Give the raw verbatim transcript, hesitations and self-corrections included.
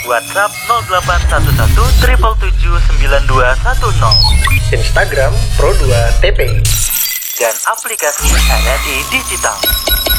WhatsApp nol delapan satu satu tujuh tujuh tujuh sembilan dua satu nol. Instagram Pro dua T P. Dan aplikasi N R I Digital.